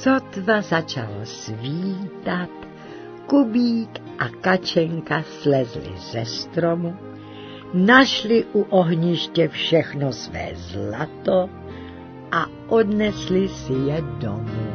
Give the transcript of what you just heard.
Sotva začalo svítat, Kubík a Kačenka slezli ze stromu, našli u ohniště všechno své zlato a odnesli si je domů.